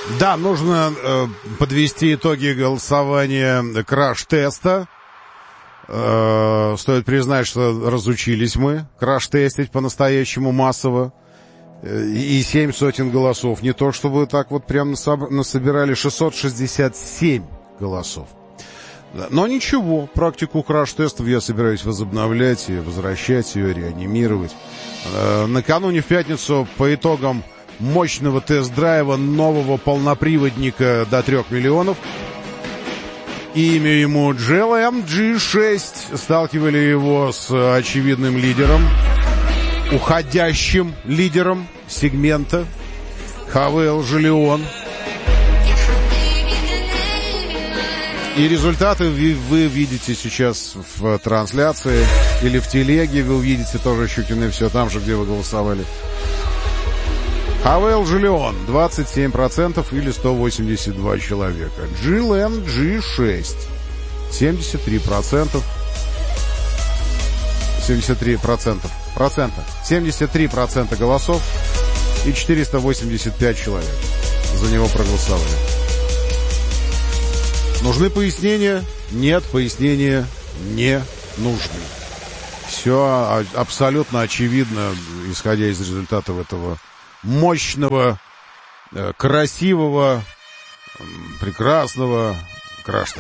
Да, нужно подвести итоги голосования краш-теста. Стоит признать, что разучились мы краш-тестить по-настоящему массово. И 7 сотен голосов. Не то, чтобы так вот прям насобирали 667 голосов. Но ничего, практику краш-тестов я собираюсь возобновлять и возвращать ее, реанимировать. Накануне в пятницу по итогам мощного тест-драйва нового полноприводника до 3 миллионов. Имя ему GLM G6. Сталкивали его с очевидным лидером, уходящим лидером сегмента Хавейл Жилион. И результаты вы видите сейчас в трансляции или в телеге. Вы увидите тоже Щукины все там же, где вы голосовали. Хавейл Жилион 27% или 182 человека. GLM G6 73%. 73% голосов и 485 человек за него проголосовали. Нужны пояснения? Нет, пояснения не нужны. Все абсолютно очевидно, исходя из результатов этого мощного, красивого, прекрасного краш-теста.